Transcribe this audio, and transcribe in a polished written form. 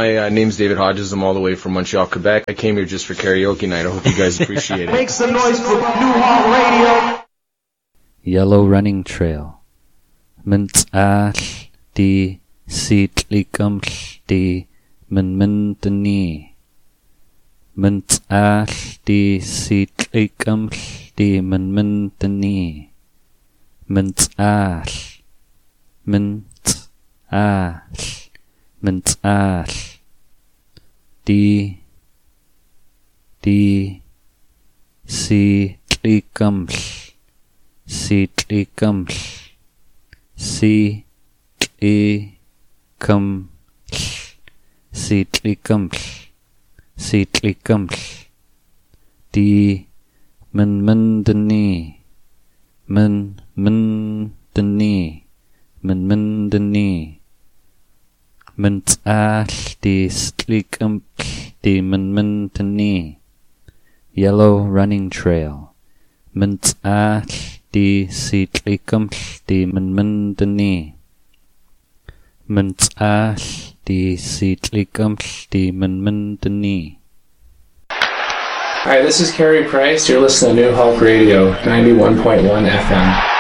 My name's David Hodges. I'm all the way from Montreal, Quebec. I came here just for karaoke night. I hope you guys appreciate it. Make some noise for New Hall Radio. Yellow Running Trail. Mintz'al di sitlikaml di minmintani. Mintz'al di sitlikaml di minmintani. Mintz'al. Mintz'al. Mintz'al. Di sitlikaml. Sitlikaml. Sitlikaml. Sitlikaml. Sitlikaml. Di minmindani. Minmindani. Minmindani. Mintz'al di sitlikaml di minmindani. Yellow Running Trail. Mintz'al di sitlikaml di minmindani. Mintz'al di sitlikaml di minmindani. Hi, this is Carey Price. You're listening to New Hope Radio, 91.1 FM.